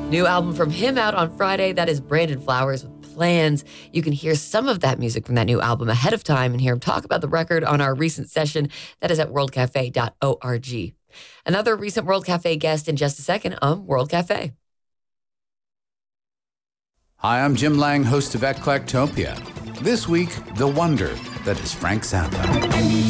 New album from him out on Friday. That is Brandon Flowers with Plans. You can hear some of that music from that new album ahead of time and hear him talk about the record on our recent session. That is at worldcafe.org. Another recent World Cafe guest in just a second on World Cafe. Hi, I'm Jim Lang, host of Eclectopia. This week, the wonder that is Frank Zappa.